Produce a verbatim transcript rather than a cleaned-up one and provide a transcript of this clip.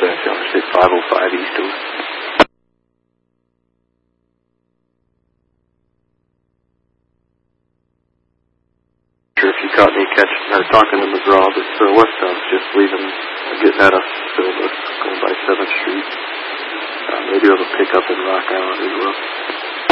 that? Interstate five oh five east of us. Sure if you caught me catching, I was talking to McGraw, but uh, west of us, just leaving, uh, getting out of Silva, going by seventh Street. Uh, maybe able to pick up in Rock Island as well.